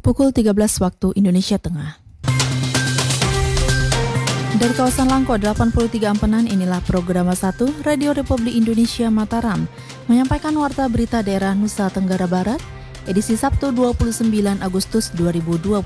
Pukul 13 waktu Indonesia Tengah. Dari kawasan Langko 83 Ampenan, inilah program 1 Radio Republik Indonesia Mataram menyampaikan warta berita daerah Nusa Tenggara Barat, edisi Sabtu 29 Agustus 2029.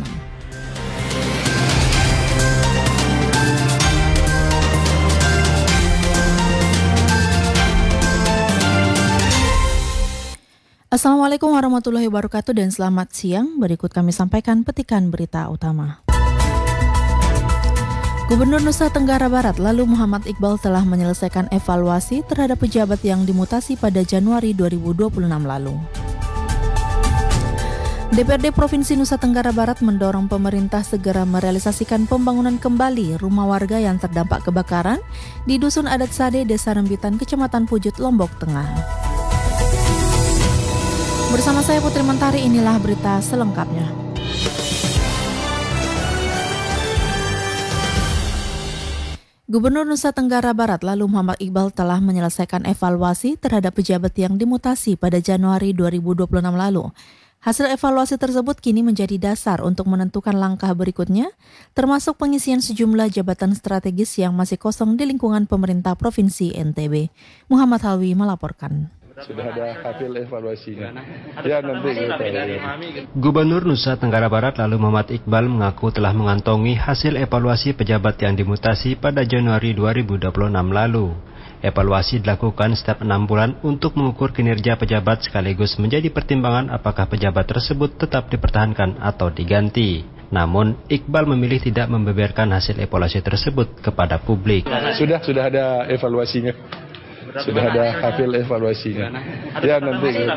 Assalamualaikum warahmatullahi wabarakatuh dan selamat siang. Berikut kami sampaikan petikan berita utama. Gubernur Nusa Tenggara Barat lalu Muhammad Iqbal telah menyelesaikan evaluasi terhadap pejabat yang dimutasi pada Januari 2026 lalu. DPRD Provinsi Nusa Tenggara Barat mendorong pemerintah segera merealisasikan pembangunan kembali rumah warga yang terdampak kebakaran di Dusun Adat Sade, Desa Rembitan, Kecamatan Pujut, Lombok Tengah. Bersama saya Putri Mentari, inilah berita selengkapnya. Gubernur Nusa Tenggara Barat lalu Muhammad Iqbal telah menyelesaikan evaluasi terhadap pejabat yang dimutasi pada Januari 2026 lalu. Hasil evaluasi tersebut kini menjadi dasar untuk menentukan langkah berikutnya, termasuk pengisian sejumlah jabatan strategis yang masih kosong di lingkungan pemerintah Provinsi NTB. Muhammad Halwi melaporkan. Sudah ada hasil evaluasinya. Ya, nanti kita Gubernur Nusa Tenggara Barat lalu Muhammad Iqbal mengaku telah mengantongi hasil evaluasi pejabat yang dimutasi pada Januari 2026 lalu. Evaluasi dilakukan setiap 6 bulan untuk mengukur kinerja pejabat sekaligus menjadi pertimbangan apakah pejabat tersebut tetap dipertahankan atau diganti. Namun, Iqbal memilih tidak membeberkan hasil evaluasi tersebut kepada publik. Sudah ada evaluasinya. Sudah ada hasil evaluasinya. Ya, nanti kita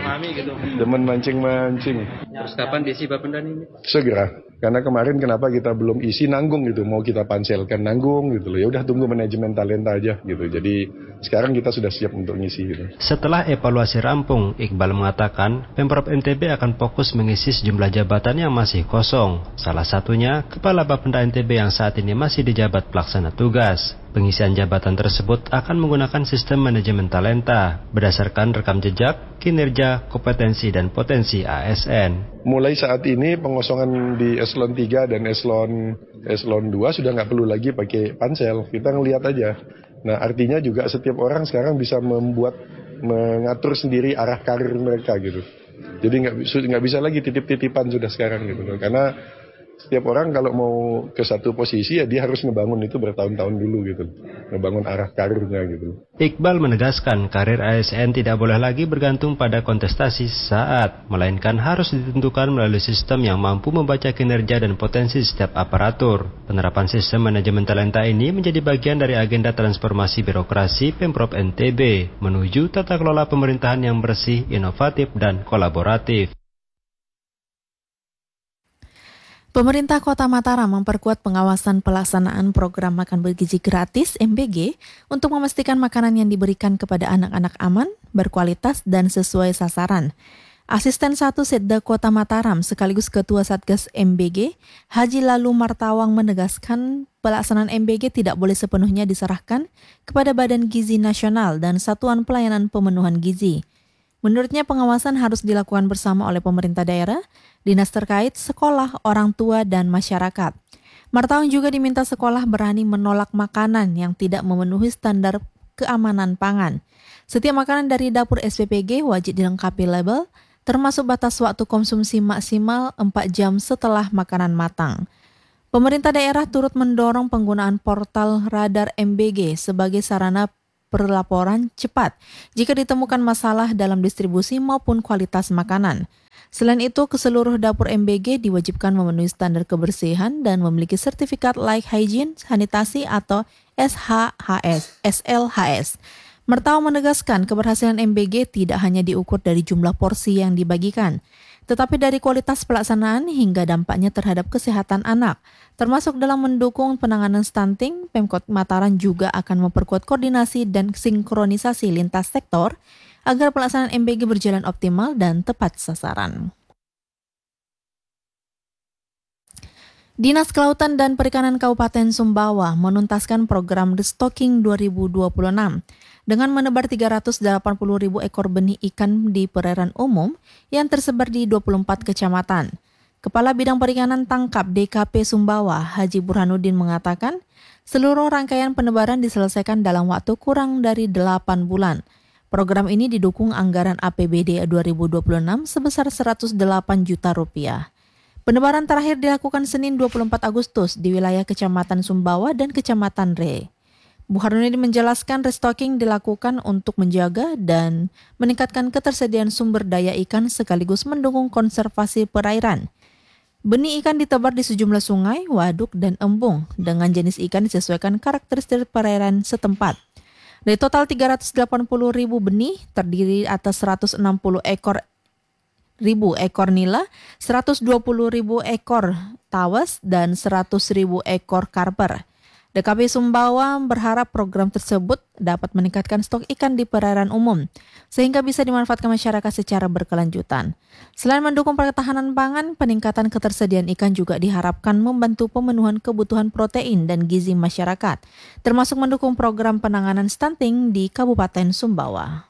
teman mancing-mancing. Terus kapan diisi Bapak Pendan ini? Segera. Karena kemarin kenapa kita belum isi, nanggung gitu, mau kita panselkan nanggung gitu loh. Ya udah tunggu manajemen talenta aja gitu. Jadi sekarang kita sudah siap untuk ngisi gitu. Setelah evaluasi rampung, Iqbal mengatakan Pemprov NTB akan fokus mengisi sejumlah jabatan yang masih kosong. Salah satunya Kepala Bapenda NTB yang saat ini masih dijabat pelaksana tugas. Pengisian jabatan tersebut akan menggunakan sistem manajemen talenta berdasarkan rekam jejak, kinerja, kompetensi, dan potensi ASN. Mulai saat ini pengosongan di eselon 3 dan eselon 2 sudah nggak perlu lagi pakai pansel. Kita ngelihat aja. Nah, artinya juga setiap orang sekarang bisa mengatur sendiri arah karir mereka gitu. Jadi nggak bisa lagi titip-titipan sudah sekarang gitu. Karena setiap orang kalau mau ke satu posisi ya dia harus ngebangun itu bertahun-tahun dulu gitu. Ngebangun arah karirnya gitu. Iqbal menegaskan karir ASN tidak boleh lagi bergantung pada kontestasi saat, melainkan harus ditentukan melalui sistem yang mampu membaca kinerja dan potensi setiap aparatur. Penerapan sistem manajemen talenta ini menjadi bagian dari agenda transformasi birokrasi Pemprov NTB menuju tata kelola pemerintahan yang bersih, inovatif, dan kolaboratif. Pemerintah Kota Mataram memperkuat pengawasan pelaksanaan program makan bergizi gratis (MBG) untuk memastikan makanan yang diberikan kepada anak-anak aman, berkualitas, dan sesuai sasaran. Asisten 1 Setda Kota Mataram sekaligus Ketua Satgas MBG, Haji Lalu Martawang menegaskan pelaksanaan MBG tidak boleh sepenuhnya diserahkan kepada Badan Gizi Nasional dan Satuan Pelayanan Pemenuhan Gizi. Menurutnya pengawasan harus dilakukan bersama oleh pemerintah daerah, dinas terkait, sekolah, orang tua, dan masyarakat. Martawang juga diminta sekolah berani menolak makanan yang tidak memenuhi standar keamanan pangan. Setiap makanan dari dapur SPPG wajib dilengkapi label, termasuk batas waktu konsumsi maksimal 4 jam setelah makanan matang. Pemerintah daerah turut mendorong penggunaan portal radar MBG sebagai sarana perlaporan cepat jika ditemukan masalah dalam distribusi maupun kualitas makanan. Selain itu, keseluruh dapur MBG diwajibkan memenuhi standar kebersihan dan memiliki sertifikat Like Hygiene Sanitasi atau SLHS. Martawang menegaskan keberhasilan MBG tidak hanya diukur dari jumlah porsi yang dibagikan, tetapi dari kualitas pelaksanaan hingga dampaknya terhadap kesehatan anak. Termasuk dalam mendukung penanganan stunting, Pemkot Mataram juga akan memperkuat koordinasi dan sinkronisasi lintas sektor agar pelaksanaan MBG berjalan optimal dan tepat sasaran. Dinas Kelautan dan Perikanan Kabupaten Sumbawa menuntaskan program Restocking 2026 dengan menebar 380.000 ekor benih ikan di perairan umum yang tersebar di 24 kecamatan. Kepala Bidang Perikanan Tangkap DKP Sumbawa, Haji Burhanuddin mengatakan, seluruh rangkaian penebaran diselesaikan dalam waktu kurang dari 8 bulan. Program ini didukung anggaran APBD 2026 sebesar 108 juta rupiah. Penebaran terakhir dilakukan Senin 24 Agustus di wilayah Kecamatan Sumbawa dan Kecamatan Re. Burhanuddin menjelaskan restocking dilakukan untuk menjaga dan meningkatkan ketersediaan sumber daya ikan sekaligus mendukung konservasi perairan. Benih ikan ditebar di sejumlah sungai, waduk, dan embung dengan jenis ikan disesuaikan karakteristik perairan setempat. Dari total 380.000 benih terdiri atas 160 ribu ekor nila, 120.000 ekor tawas, dan 100.000 ekor karper. DKP Sumbawa berharap program tersebut dapat meningkatkan stok ikan di perairan umum, sehingga bisa dimanfaatkan masyarakat secara berkelanjutan. Selain mendukung pertahanan pangan, peningkatan ketersediaan ikan juga diharapkan membantu pemenuhan kebutuhan protein dan gizi masyarakat, termasuk mendukung program penanganan stunting di Kabupaten Sumbawa.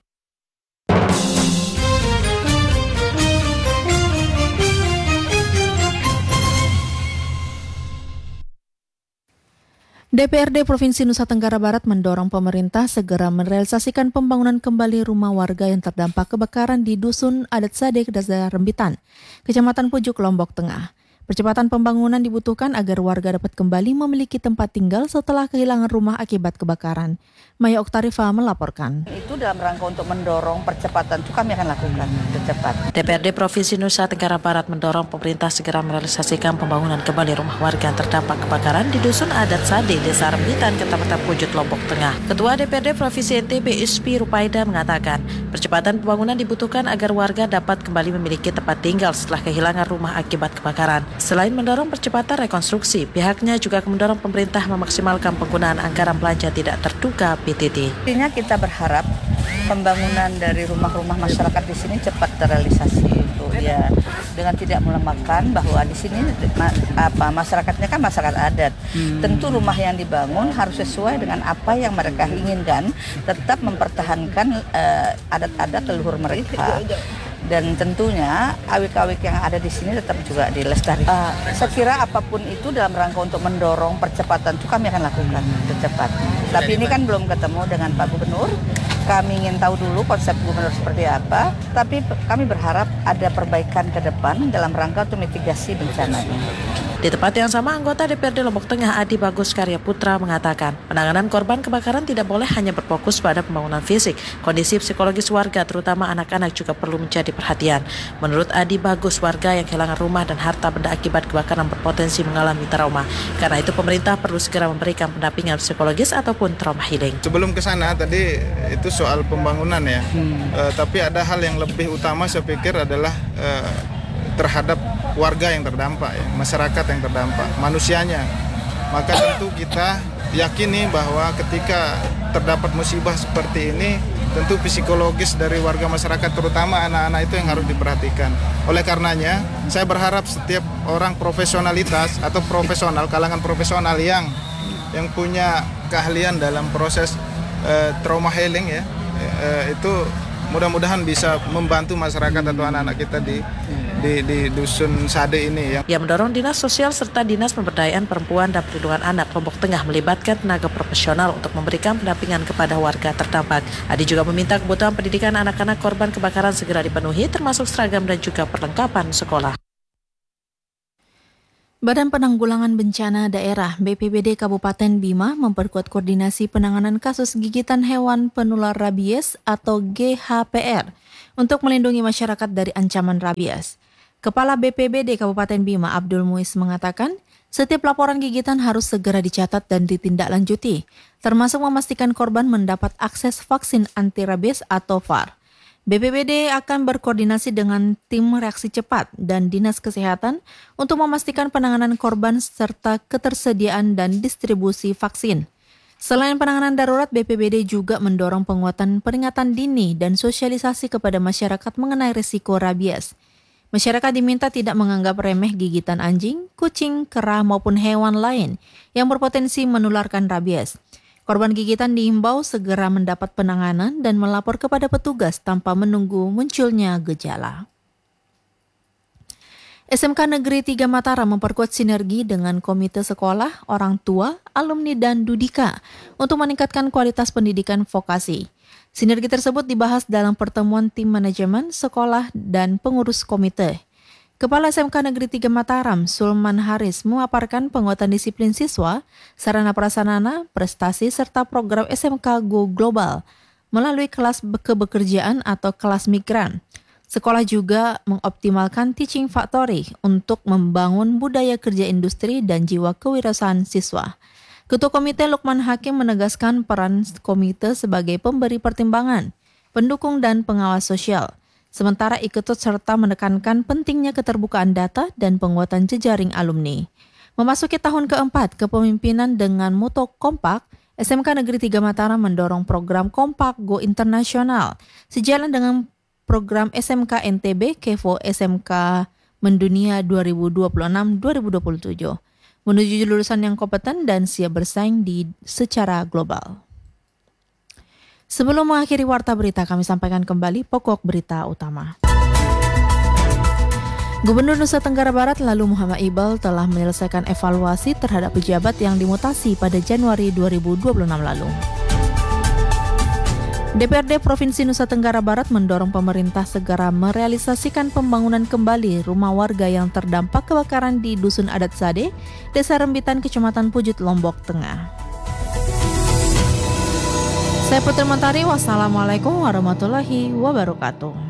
DPRD Provinsi Nusa Tenggara Barat mendorong pemerintah segera merealisasikan pembangunan kembali rumah warga yang terdampak kebakaran di Dusun Adat Sade, Desa Rembitan, Kecamatan Pujuk, Lombok Tengah. Percepatan pembangunan dibutuhkan agar warga dapat kembali memiliki tempat tinggal setelah kehilangan rumah akibat kebakaran. Maya Oktarifa melaporkan. Itu dalam rangka untuk mendorong percepatan itu kami akan lakukan cepat. DPRD Provinsi Nusa Tenggara Barat mendorong pemerintah segera merealisasikan pembangunan kembali rumah warga yang terdampak kebakaran di Dusun Adat Sade, Desa Rembitan, Kecamatan Pujuk, Lombok Tengah. Ketua DPRD Provinsi NTB Ispi Rupaida mengatakan, percepatan pembangunan dibutuhkan agar warga dapat kembali memiliki tempat tinggal setelah kehilangan rumah akibat kebakaran. Selain mendorong percepatan rekonstruksi, pihaknya juga akan mendorong pemerintah memaksimalkan penggunaan anggaran belanja tidak terduga PTT. Intinya kita berharap pembangunan dari rumah-rumah masyarakat di sini cepat terrealisasi itu ya, dengan tidak melemahkan bahwa di sini masyarakatnya kan masyarakat adat. Tentu rumah yang dibangun harus sesuai dengan apa yang mereka inginkan, tetap mempertahankan adat-adat leluhur mereka. Dan tentunya awik-awik yang ada di sini tetap juga dilestarikan. Saya kira apapun itu dalam rangka untuk mendorong percepatan itu kami akan lakukan cepat. Tapi ini kan belum ketemu dengan Pak Gubernur. Kami ingin tahu dulu konsep gubernur seperti apa. Tapi kami berharap ada perbaikan ke depan dalam rangka untuk mitigasi bencana ini. Di tempat yang sama, anggota DPRD Lombok Tengah Adi Bagus Karya Putra mengatakan, penanganan korban kebakaran tidak boleh hanya berfokus pada pembangunan fisik. Kondisi psikologis warga, terutama anak-anak, juga perlu menjadi perhatian. Menurut Adi Bagus, warga yang kehilangan rumah dan harta benda akibat kebakaran berpotensi mengalami trauma. Karena itu pemerintah perlu segera memberikan pendampingan psikologis ataupun trauma healing. Sebelum ke sana tadi itu soal pembangunan ya, tapi ada hal yang lebih utama saya pikir adalah terhadap warga yang terdampak, ya, masyarakat yang terdampak, manusianya. Maka tentu kita yakini bahwa ketika terdapat musibah seperti ini, tentu psikologis dari warga masyarakat, terutama anak-anak itu yang harus diperhatikan. Oleh karenanya, saya berharap setiap orang profesionalitas atau profesional, kalangan profesional yang punya keahlian dalam proses trauma healing ya, itu mudah-mudahan bisa membantu masyarakat atau anak-anak kita di Dusun Sade ini ya. Ia mendorong Dinas Sosial serta Dinas Pemberdayaan Perempuan dan Perlindungan Anak Lombok Tengah melibatkan tenaga profesional untuk memberikan pendampingan kepada warga terdampak. Adi juga meminta kebutuhan pendidikan anak-anak korban kebakaran segera dipenuhi, termasuk seragam dan juga perlengkapan sekolah. Badan Penanggulangan Bencana Daerah BPBD Kabupaten Bima memperkuat koordinasi penanganan kasus gigitan hewan penular rabies atau GHPR untuk melindungi masyarakat dari ancaman rabies. Kepala BPBD Kabupaten Bima Abdul Muiz mengatakan, setiap laporan gigitan harus segera dicatat dan ditindaklanjuti, termasuk memastikan korban mendapat akses vaksin anti rabies atau VAR. BPBD akan berkoordinasi dengan tim reaksi cepat dan Dinas Kesehatan untuk memastikan penanganan korban serta ketersediaan dan distribusi vaksin. Selain penanganan darurat, BPBD juga mendorong penguatan peringatan dini dan sosialisasi kepada masyarakat mengenai risiko rabies. Masyarakat diminta tidak menganggap remeh gigitan anjing, kucing, kera maupun hewan lain yang berpotensi menularkan rabies. Korban gigitan diimbau segera mendapat penanganan dan melapor kepada petugas tanpa menunggu munculnya gejala. SMK Negeri 3 Mataram memperkuat sinergi dengan komite sekolah, orang tua, alumni, dan Dudika untuk meningkatkan kualitas pendidikan vokasi. Sinergi tersebut dibahas dalam pertemuan tim manajemen, sekolah, dan pengurus komite. Kepala SMK Negeri 3 Mataram, Sulman Haris, memaparkan penguatan disiplin siswa, sarana prasarana, prestasi, serta program SMK Go Global melalui kelas kebekerjaan atau kelas migran. Sekolah juga mengoptimalkan teaching factory untuk membangun budaya kerja industri dan jiwa kewirausahaan siswa. Ketua Komite Lukman Hakim menegaskan peran komite sebagai pemberi pertimbangan, pendukung dan pengawas sosial. Sementara ikut serta menekankan pentingnya keterbukaan data dan penguatan jejaring alumni. Memasuki tahun keempat kepemimpinan dengan moto kompak, SMK Negeri 3 Mataram mendorong program Kompak Go Internasional sejalan dengan program SMK NTB Kevo SMK Mendunia 2026-2027 menuju lulusan yang kompeten dan siap bersaing secara global. Sebelum mengakhiri warta berita, kami sampaikan kembali pokok berita utama. Gubernur Nusa Tenggara Barat lalu Muhammad Iqbal telah menyelesaikan evaluasi terhadap pejabat yang dimutasi pada Januari 2026 lalu. DPRD Provinsi Nusa Tenggara Barat mendorong pemerintah segera merealisasikan pembangunan kembali rumah warga yang terdampak kebakaran di Dusun Adat Sade, Desa Rembitan, Kecamatan Pujut, Lombok Tengah. Saya Putri Mentari, wassalamualaikum warahmatullahi wabarakatuh.